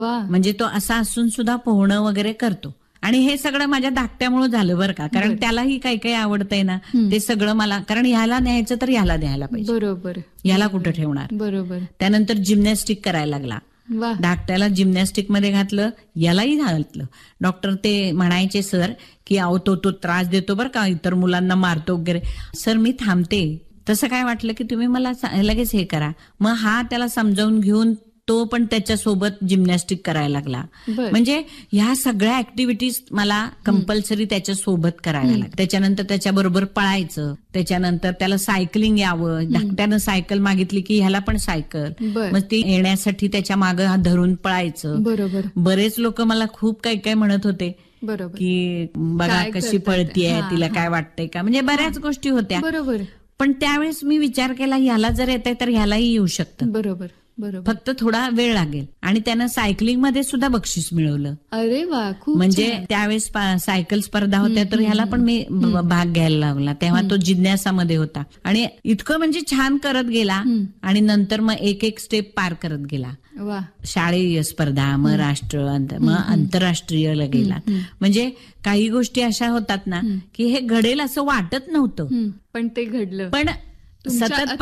वा. म्हणजे तो असा असून सुद्धा पोहणं वगैरे करतो. आणि हे सगळं माझ्या धाकट्यामुळे झालं बरं का, कारण त्यालाही काही काही आवडतंय ना ते सगळं मला, कारण ह्याला न्यायचं तर ह्याला न्यायला पाहिजे, बरोबर, ह्याला कुठं ठेवणार. बरोबर. त्यानंतर जिम्नॅस्टिक करायला लागला. वा. धाकट्याला जिम्नॅस्टिक मध्ये घातलं, यालाही घातलं. डॉक्टर ते म्हणायचे सर की अहो तो त्रास देतो बरं का, इतर मुलांना मारतो वगैरे. सर मी थांबते. तसं काय वाटलं की तुम्ही मला लगेच हे करा. मग हा त्याला समजावून घेऊन तो पण त्याच्यासोबत जिम्नॅस्टिक करायला लागला. म्हणजे ह्या सगळ्या ऍक्टिव्हिटीज मला कंपल्सरी त्याच्यासोबत करायला लागल्या. त्याच्यानंतर त्याच्याबरोबर पळायचं, त्याच्यानंतर त्याला सायकलिंग यावं. धाकट्यानं सायकल मागितली की ह्याला पण सायकल, मग ती येण्यासाठी त्याच्या मागं धरून पळायचं. बरोबर. बरेच लोक मला खूप काही काय म्हणत होते बरोबर की बघा कशी पळतीये, तिला काय वाटतंय का, म्हणजे बऱ्याच गोष्टी होत्या. बरोबर. पण त्यावेळेस मी विचार केला ह्याला जर येतंय तर ह्यालाही येऊ शकतं. बरोबर बरोबर. फक्त थोडा वेळ लागेल. आणि त्यानं सायकलिंग मध्ये सुद्धा बक्षीस मिळवलं. अरे वा, खूप म्हणजे त्यावेळेस सायकल स्पर्धा होत्या तर ह्याला पण मी भाग घ्यायला लागला. तेव्हा तो जिज्ञासामध्ये होता आणि इतकं म्हणजे छान करत गेला. आणि नंतर मग एक एक स्टेप पार करत गेला. वा. शालेय स्पर्धा, मग राष्ट्र, मग आंतरराष्ट्रीयला गेला. म्हणजे काही गोष्टी अशा होतात ना की हे घडेल असं वाटत नव्हतं, पण ते घडलं. पण सतत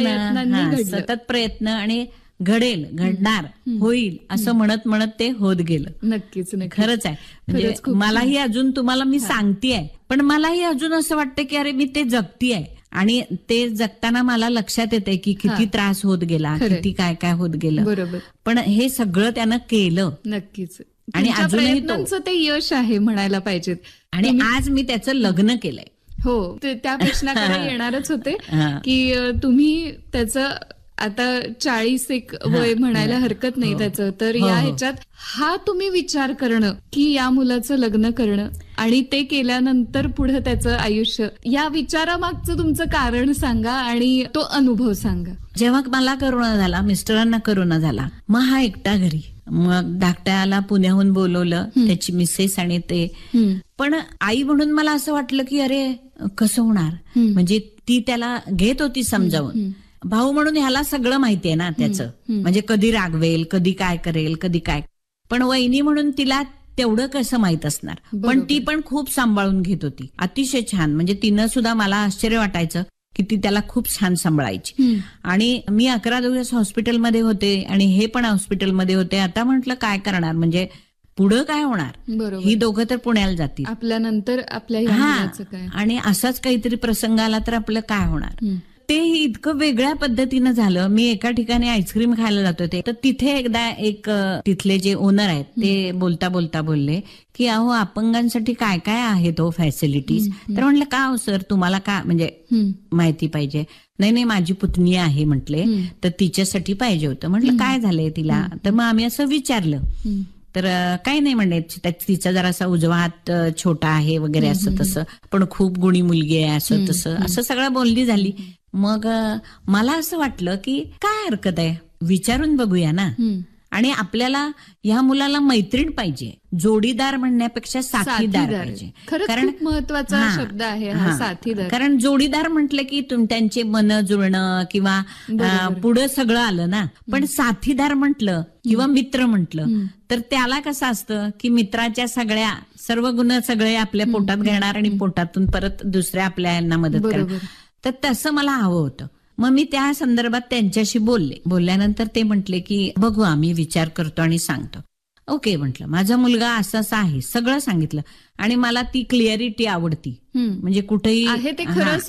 प्रयत्न आणि घडेल, घडणार, होईल असं म्हणत म्हणत ते होत गेलं. नक्कीच. खरंच आहे. म्हणजे मलाही अजून तुम्हाला मी सांगतेय, पण मलाही अजून असं वाटतं की अरे मी ते जगतीये. आणि ते जगताना मला लक्षात येते की किती त्रास होत गेला, किती काय काय होत गेलं. बरोबर. पण हे सगळं त्यानं केलं. नक्कीच. आणि अजूनही ते यश आहे म्हणायला पाहिजेत. आणि आज मी त्याचं लग्न केलंय. हो, त्या प्रश्नाकडे येणारच होते की तुम्ही त्याचं आता 40 एक वय म्हणायला हरकत नाही त्याचं, तर या ह्याच्यात हा तुम्ही विचार करणं की या मुलाचं लग्न करणं आणि ते केल्यानंतर पुढे त्याचं आयुष्य, या विचारामागचं तुमचं कारण सांगा आणि तो अनुभव सांगा. जेव्हा मला करोना झाला, मिस्टरांना करोना झाला, मग हा एकटा घरी. मग धाकट्याला पुण्याहून बोलवलं, त्याची मिसेस आणि ते. पण आई म्हणून मला असं वाटलं की अरे कसं होणार, म्हणजे ती त्याला घेत होती समजावून. भाऊ म्हणून ह्याला सगळं माहितीये ना त्याचं, म्हणजे कधी रागवेल, कधी काय करेल, कधी काय. पण वहिनी म्हणून तिला तेवढं कसं माहित असणार. पण ती पण खूप सांभाळून घेत होती, अतिशय छान. म्हणजे तिनं सुद्धा, मला आश्चर्य वाटायचं की ती त्याला खूप छान सांभाळायची. आणि मी 11 दिवस हॉस्पिटलमध्ये होते आणि हे पण हॉस्पिटलमध्ये होते. आता म्हटलं काय करणार, म्हणजे पुढं काय होणार. ही दोघं तर पुण्याला जातील आपल्यानंतर, आपल्या काय. आणि असाच काहीतरी प्रसंग आला तर आपलं काय होणार. ते इतकं वेगळ्या पद्धतीनं झालं. मी एका ठिकाणी आईस्क्रीम खायला जात होते, तर तिथे एकदा एक तिथले जे ओनर आहेत ते बोलता बोलता बोलले की अहो अपंगांसाठी काय काय आहेत हो फॅसिलिटीज. तर म्हटलं का हो सर, तुम्हाला का म्हणजे माहिती पाहिजे. नाही माझी पुतणी आहे म्हटले, तर तिच्यासाठी पाहिजे होतं. म्हटलं काय झालंय तिला. तर मग आम्ही असं विचारलं, तर काही नाही म्हणले, तिचा जरासा उजवा हात छोटा आहे वगैरे असं तसं, पण खूप गुणी मुलगी आहे असं तसं, असं सगळं बोलणी झाली. मग मला असं वाटलं की काय हरकत आहे, विचारून बघूया ना. आणि आपल्याला ह्या मुलाला मैत्रीण पाहिजे, जोडीदार म्हणण्यापेक्षा साथीदार पाहिजे. कारण महत्वाचा शब्द आहे हा, साथीदार. कारण जोडीदार म्हटलं की त्यांचे मन जुळणं किंवा पुढं सगळं आलं ना. पण साथीदार म्हटलं किंवा मित्र म्हटलं तर त्याला कसं असतं की मित्राच्या सर्व गुण सगळे आपल्या पोटात घेणार आणि पोटातून परत दुसऱ्या आपल्या यांना मदत करणार. तर तसं मला हवं होतं. मग मी त्या संदर्भात त्यांच्याशी बोलल्यानंतर ते म्हटले की बघू, आम्ही विचार करतो आणि सांगतो. ओके म्हटलं, माझा मुलगा असं असं आहे, सगळं सांगितलं. आणि मला ती क्लिअरिटी आवडती, म्हणजे कुठेही खरं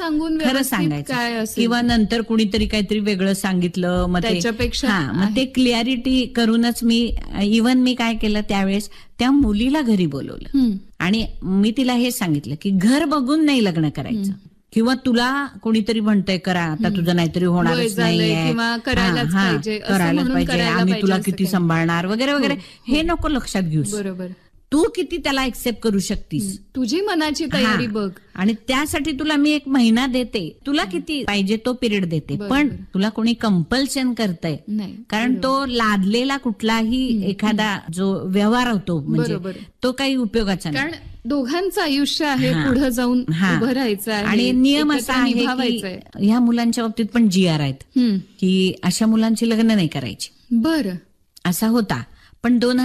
सांगायचं किंवा नंतर कुणीतरी काहीतरी वेगळं सांगितलं मग त्याच्यापेक्षा मग ते क्लिअरिटी करूनच मी काय केलं, त्यावेळेस त्या मुलीला घरी बोलवलं आणि मी तिला हे सांगितलं की घर बघून नाही लग्न करायचं, किंवा तुला कोणीतरी म्हणतंय करा, आता तुझं नाहीतरी होणारच नाहीये, करायलाच पाहिजे, आम्ही तुला किती सांभाळणार वगैरे वगैरे, हे नको लक्षात घेऊस. बरोबर. तू किती त्याला एक्सेप्ट करू शकतीस, तुझी मनाची तयारी बघ. आणि त्यासाठी तुला मी 1 महिना देते, तुला किती पाहिजे तो पिरियड देते, पण तुला कोणी कंपल्शन करतंय नाही. कारण तो लादलेला कुठलाही एखादा जो व्यवहार होतो म्हणजे तो काही उपयोगाचा नाही. कारण दोघांचं आयुष्य आहे, पुढे जाऊन उभं राहायचं आहे. आणि नियम असा आहे की ह्या मुलांच्या बाबतीत पण GR आहेत की अशा मुलांची लग्न नाही करायची. बरं, असा होता. पण